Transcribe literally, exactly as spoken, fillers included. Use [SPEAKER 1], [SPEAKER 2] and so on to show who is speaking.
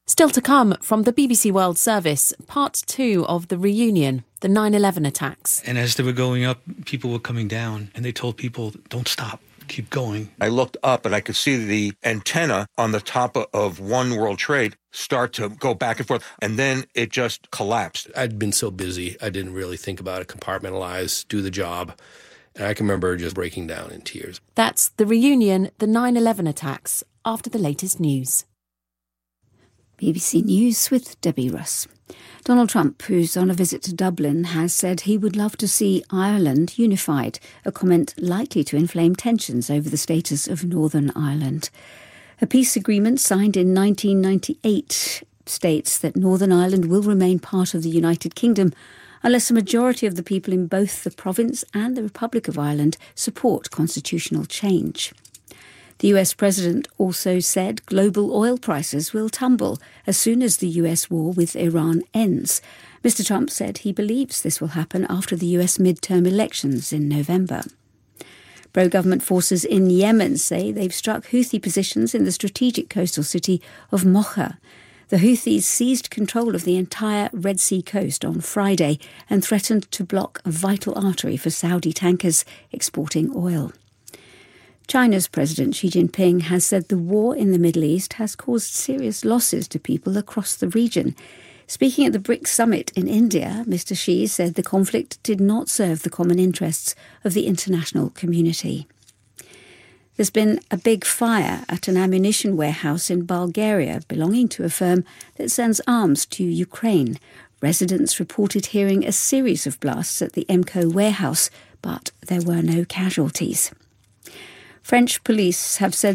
[SPEAKER 1] Still to come from the B B C World Service, part two of the reunion, the nine eleven attacks.
[SPEAKER 2] And as they were going up, people were coming down, and they told people, don't stop, keep going.
[SPEAKER 3] I looked up and I could see the antenna on the top of One World Trade start to go back and forth, and then it just collapsed.
[SPEAKER 4] I'd been so busy, I didn't really think about it, compartmentalize, do the job. And I can remember just breaking down in tears.
[SPEAKER 1] That's the reunion, the nine eleven attacks, after the latest news.
[SPEAKER 5] B B C News with Debbie Russ. Donald Trump, who's on a visit to Dublin, has said he would love to see Ireland unified, a comment likely to inflame tensions over the status of Northern Ireland. A peace agreement signed in nineteen ninety-eight states that Northern Ireland will remain part of the United Kingdom unless a majority of the people in both the province and the Republic of Ireland support constitutional change. The U S president also said global oil prices will tumble as soon as the U S war with Iran ends. Mister Trump said he believes this will happen after the U S midterm elections in November. Pro-government forces in Yemen say they've struck Houthi positions in the strategic coastal city of Mocha. The Houthis seized control of the entire Red Sea coast on Friday and threatened to block a vital artery for Saudi tankers exporting oil. China's President Xi Jinping has said the war in the Middle East has caused serious losses to people across the region. Speaking at the BRICS summit in India, Mister Xi said the conflict did not serve the common interests of the international community. There's been a big fire at an ammunition warehouse in Bulgaria belonging to a firm that sends arms to Ukraine. Residents reported hearing a series of blasts at the EMCO warehouse, but there were no casualties. French police have said